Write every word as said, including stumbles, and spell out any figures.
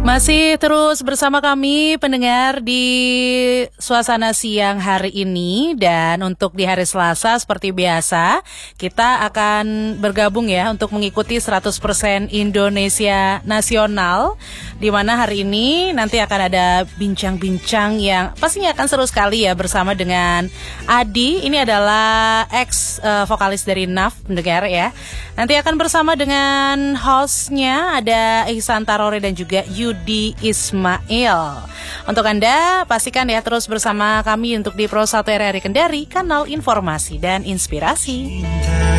Masih terus bersama kami pendengar di suasana siang hari ini. Dan untuk di hari Selasa seperti biasa kita akan bergabung ya untuk mengikuti seratus persen Indonesia Nasional, di mana hari ini nanti akan ada bincang-bincang yang pastinya akan seru sekali ya bersama dengan Adi. Ini adalah ex uh, vokalis dari N A F, pendengar ya. Nanti akan bersama dengan hostnya ada Ihsan Tarore dan juga Yudi Ismail. Untuk Anda pastikan ya terus bersama kami untuk di Pro satu R R I Kendari, kanal informasi dan inspirasi.